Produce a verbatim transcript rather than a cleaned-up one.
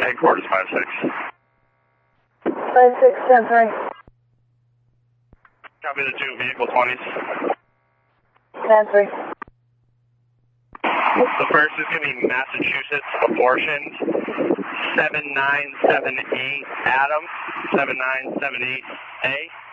headquarters, five six. five six, ten three. Copy the two vehicle twenties. ten three. The first is going to be Massachusetts abortions, seven nine seven eight Adam, seven nine seven eight A.